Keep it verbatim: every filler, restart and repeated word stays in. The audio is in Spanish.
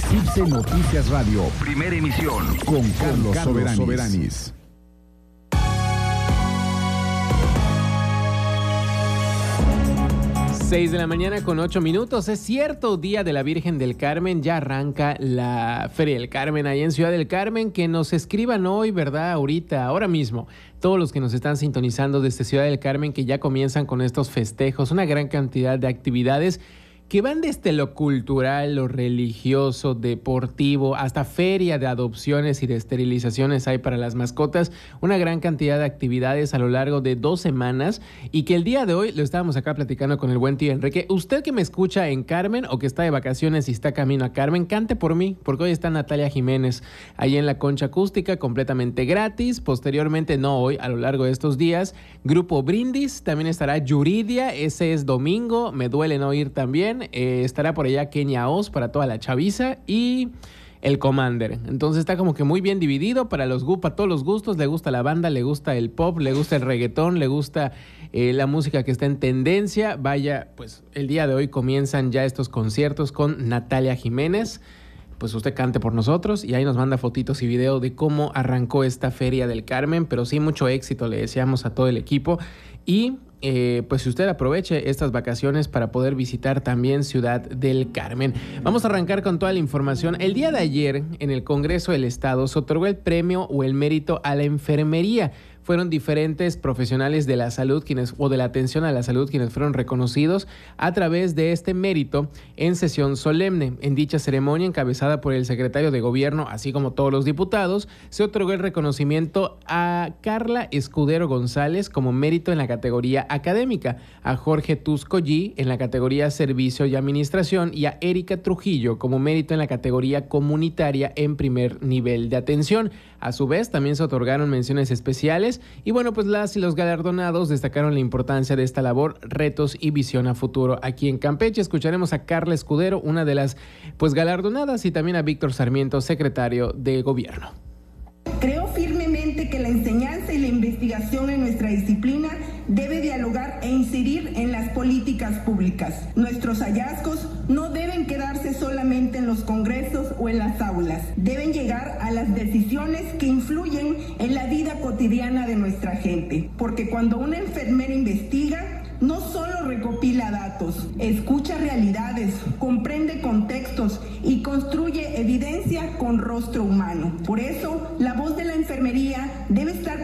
C I B C Noticias Radio, primera emisión, con Carlos, Carlos Soberanis. Soberanis. seis de la mañana con ocho minutos. Es cierto, Día de la Virgen del Carmen. Ya arranca la Feria del Carmen ahí en Ciudad del Carmen. Que nos escriban hoy, ¿verdad? Ahorita, ahora mismo. Todos los que nos están sintonizando desde Ciudad del Carmen, que ya comienzan con estos festejos. Una gran cantidad de actividades que van desde lo cultural, lo religioso, deportivo, hasta feria de adopciones y de esterilizaciones hay para las mascotas. Una gran cantidad de actividades a lo largo de dos semanas y que el día de hoy lo estábamos acá platicando con el buen tío Enrique. Usted que me escucha en Carmen o que está de vacaciones y está camino a Carmen, cante por mí, porque hoy está Natalia Jiménez ahí en la Concha Acústica, completamente gratis. Posteriormente, no hoy, a lo largo de estos días, Grupo Brindis, también estará Yuridia, ese es domingo, me duele no ir también. Eh, estará por allá Kenia Oz para toda la chaviza y el Commander. Entonces está como que muy bien dividido para los para todos los gustos. Le gusta la banda, le gusta el pop, le gusta el reggaetón, le gusta eh, la música que está en tendencia. Vaya, pues el día de hoy comienzan ya estos conciertos con Natalia Jiménez. Pues usted cante por nosotros y ahí nos manda fotitos y video de cómo arrancó esta Feria del Carmen. Pero sí, mucho éxito le deseamos a todo el equipo. Y Eh, pues si usted aproveche estas vacaciones para poder visitar también Ciudad del Carmen. Vamos a arrancar con toda la información. El día de ayer en el Congreso del Estado se otorgó el premio o el mérito a la enfermería. Fueron diferentes profesionales de la salud quienes o de la atención a la salud quienes fueron reconocidos a través de este mérito en sesión solemne. En dicha ceremonia, encabezada por el secretario de Gobierno, así como todos los diputados, se otorgó el reconocimiento a Carla Escudero González como mérito en la categoría académica, a Jorge Tusco G en la categoría Servicio y Administración y a Erika Trujillo como mérito en la categoría comunitaria en primer nivel de atención. A su vez, también se otorgaron menciones especiales y bueno, pues las y los galardonados destacaron la importancia de esta labor, retos y visión a futuro. Aquí en Campeche escucharemos a Carla Escudero, una de las pues galardonadas, y también a Víctor Sarmiento, secretario de Gobierno. Creo firmemente que la enseñanza y la investigación en nuestra disciplina debe dialogar e incidir en las políticas públicas. Nuestros hallazgos no deben quedarse solamente en los congresos o en las aulas. Deben llegar a las decisiones que influyen en la vida cotidiana de nuestra gente. Porque cuando una enfermera investiga, no solo recopila datos, escucha realidades, comprende contextos y construye evidencia con rostro humano. Por eso, la voz de la enfermería debe estar